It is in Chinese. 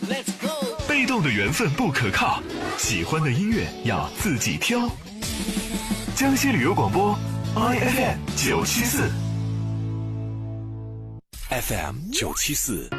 被动的缘分不可靠，喜欢的音乐要自己挑。江西旅游广播 IFM 974 FM 974